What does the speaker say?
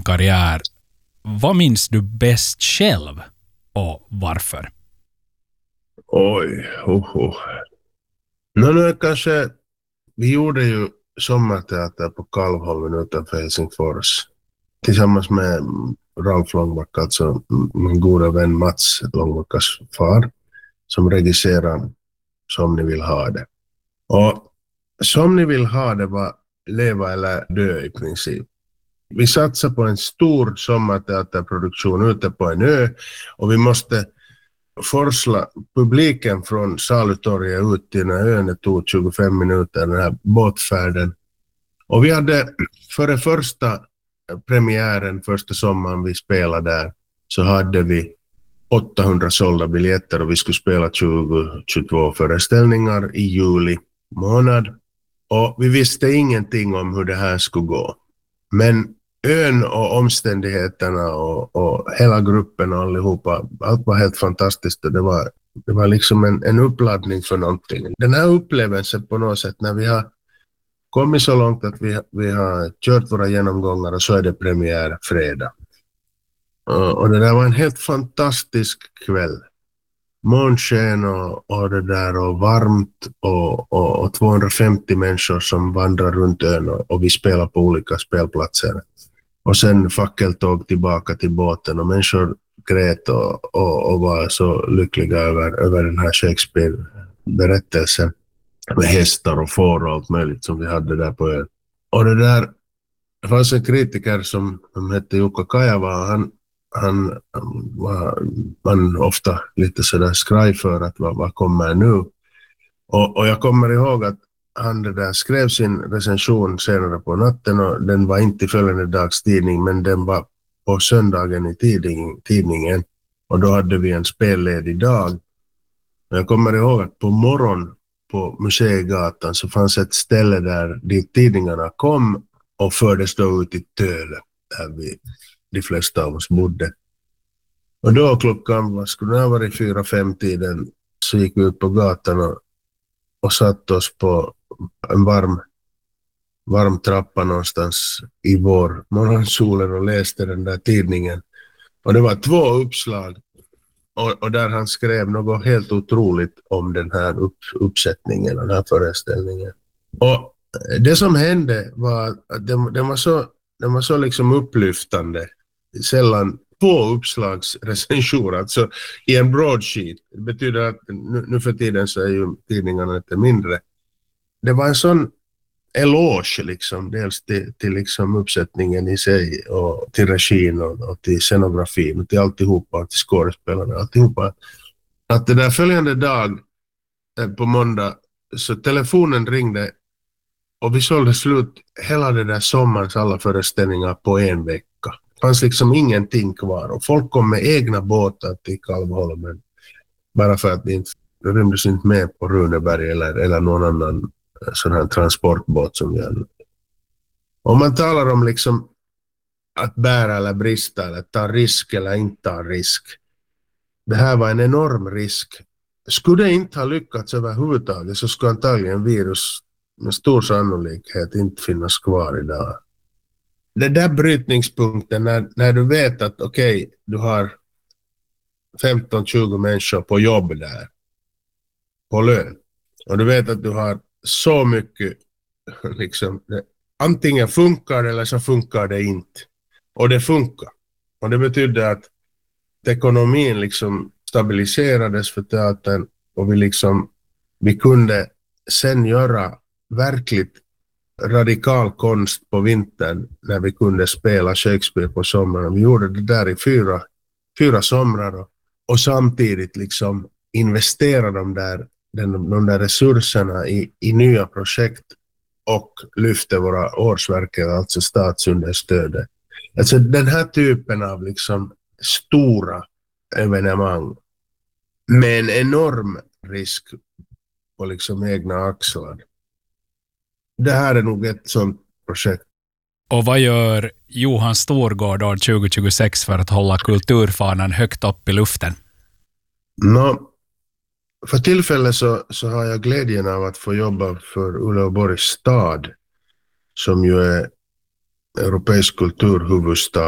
karriär. Vad minns du bäst själv och varför? Oj, Nu kanske, vi gjorde ju sommarteater på Kalvholmen utanför Helsingfors. Tillsammans med Ralf Långbacka, alltså min goda vän Mats Långbackas far, som regisserade Som ni vill ha det. Och Som ni vill ha det var leva eller dö i princip. Vi satsade på en stor sommarteaterproduktion ute på en ö och vi måste forsla publiken från Salutorget ut till den här ön. Det tog 25 minuter, den här båtfärden. Och vi hade före första premiären, första sommaren vi spelade där, så hade vi 800 sålda biljetter och vi skulle spela 22 föreställningar i juli månad. Och vi visste ingenting om hur det här skulle gå. Men ön och omständigheterna och hela gruppen och allihopa, allt var helt fantastiskt. Det var liksom en uppladdning för någonting. Den här upplevelsen på något sätt, när vi har kommit så långt att vi har kört våra genomgångar och så är det premiär fredag. Och det där var en helt fantastisk kväll. Månsken och det där och varmt och 250 människor som vandrar runt ön och vi spelar på olika spelplatser. Och sen fackeltåg tillbaka till båten och människor grät och var så lyckliga över den här Shakespeare-berättelsen med hästar och får och allt möjligt som vi hade där på ön. Och det fanns en kritiker som hette Jukka Kajava. Han var man ofta lite sådär skraj för att vad kommer nu. Och jag kommer ihåg att han där skrev sin recension senare på natten och den var inte i följande dags tidning, men den var på söndagen i tidningen och då hade vi en spelledig dag. Jag kommer ihåg att på morgon på Museigatan så fanns ett ställe där dit tidningarna kom och fördes då ut i Töle där de flesta av oss bodde. Och då klockan, vad skulle det ha varit, 4-5 tiden, så gick vi ut på gatan och satt oss på en varm trappa någonstans i vår morgonsolen och läste den där tidningen. Och det var 2 uppslag och där han skrev något helt otroligt om den här uppsättningen, den här föreställningen. Och det som hände var att den var så liksom upplyftande. Sällan 2 uppslagsrecensioner, alltså i en broadsheet. Det betyder att nu för tiden så är ju tidningarna lite mindre. Det var en sån eloge liksom, dels till liksom uppsättningen i sig och till regin och till scenografin och till alltihopa, till skådespelarna och alltihopa. Att det där följande dag på måndag så telefonen ringde och vi sålde slut hela det där sommarens alla föreställningar på en vecka. Det fanns liksom ingenting kvar och folk kom med egna båtar till Kalvholmen bara för att det rymdes inte med på Runeberg eller någon annan sån här transportbåt som vi hade. Om man talar om liksom att bära eller brista eller ta risk eller inte ta risk. Det här var en enorm risk. Skulle det inte ha lyckats överhuvudtaget så skulle antagligen virus med stor sannolikhet inte finnas kvar idag. Det där brytningspunkten när du vet att okej, du har 15-20 människor på jobb där på lön och du vet att du har så mycket liksom, antingen funkar eller så funkar det inte och det funkar och det betyder att ekonomin liksom stabiliserades för teatern och vi kunde sen göra verkligt radikal konst på vintern när vi kunde spela Shakespeare på sommaren. Vi gjorde det där i fyra somrar och samtidigt liksom investera de där resurserna i nya projekt och lyfte våra årsverken, alltså statsunderstödet. Alltså den här typen av liksom stora evenemang med en enorm risk på liksom egna axlar. Det här är nog ett sånt projekt. Och vad gör Johan Storgård år 2026 för att hålla kulturfanan högt upp i luften? För tillfället så har jag glädjen av att få jobba för Uleåborgs stad som ju är europeisk kulturhuvudstad.